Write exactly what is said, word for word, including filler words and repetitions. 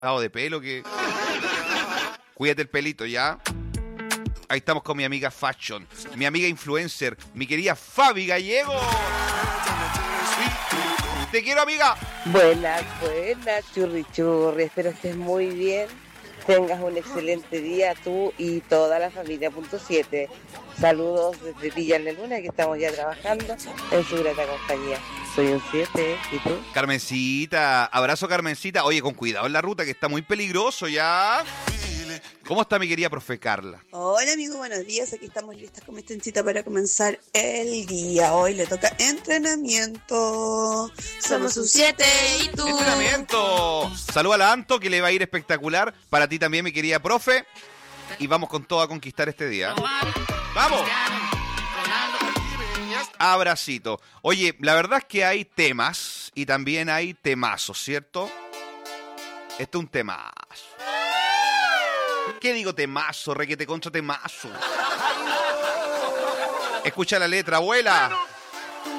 de pelo que... Cuídate el pelito, ¿ya? Ahí estamos con mi amiga Fashion, mi amiga influencer, mi querida Fabi Gallego. Te quiero, amiga. Buenas, buenas, churri churri. Espero estés muy bien. Tengas un excelente día tú y toda la familia punto siete. Saludos desde Villa La Luna, que estamos ya trabajando en su grata compañía. Soy un siete, ¿y tú? Carmencita, abrazo Carmencita. Oye, con cuidado en la ruta, que está muy peligroso ya. ¿Cómo está mi querida profe Carla? Hola amigo, buenos días. Aquí estamos listas con mi estencita para comenzar el día. Hoy le toca entrenamiento. Somos un siete y tú. ¡Entrenamiento! Saluda a la Anto, que le va a ir espectacular. Para ti también, mi querida profe. Y vamos con todo a conquistar este día. ¡Vamos! Abracito. Oye, la verdad es que hay temas y también hay temazos, ¿cierto? Este es un temazo. ¿Qué digo temazo, requete contra temazo? Escucha la letra, abuela.